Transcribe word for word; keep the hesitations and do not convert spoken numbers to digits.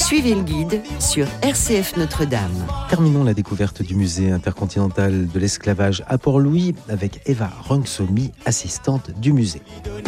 Suivez le guide sur R C F Notre-Dame. Terminons la découverte du musée intercontinental de l'esclavage à Port-Louis avec Eva Rungsomi, assistante du musée.